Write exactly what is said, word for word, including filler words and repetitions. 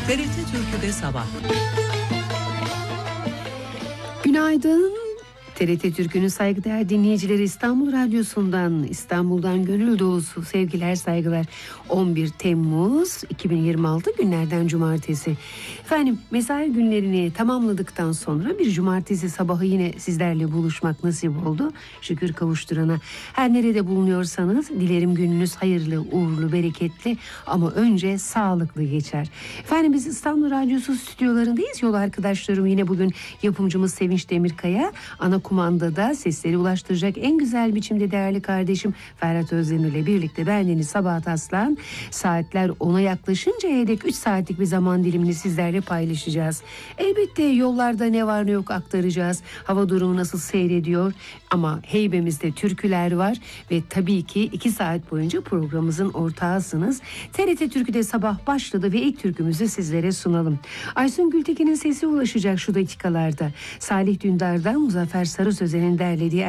T R T Türkü'de sabah. Günaydın. T R T Türkü'nün saygıdeğer dinleyicileri, İstanbul Radyosu'ndan, İstanbul'dan gönül dolusu sevgiler, saygılar. on bir Temmuz iki bin yirmi altı günlerden cumartesi. Efendim, mesai günlerini tamamladıktan sonra bir cumartesi sabahı yine sizlerle buluşmak nasip oldu. Şükür kavuşturana. Her nerede bulunuyorsanız dilerim gününüz hayırlı, uğurlu, bereketli ama önce sağlıklı geçer. Efendim, biz İstanbul Radyosu stüdyolarındayız. Yol arkadaşlarım yine bugün yapımcımız Sevinç Demirkaya, ana kumandada sesleri ulaştıracak en güzel biçimde değerli kardeşim Ferhat Özdemir ile birlikte bendeniz Sabahat Aslan. Saatler ona yaklaşıncaya dek üç saatlik bir zaman dilimini sizlerle paylaşacağız. Elbette yollarda ne var ne yok aktaracağız. Hava durumu nasıl seyrediyor, ama heybemizde türküler var ve tabii ki iki saat boyunca programımızın ortağısınız. T R T Türkü'de sabah başladı ve ilk türkümüzü sizlere sunalım. Aysun Gültekin'in sesi ulaşacak şu dakikalarda. Salih Dündar'dan Muzaffer Sarı Sözen'in derlediği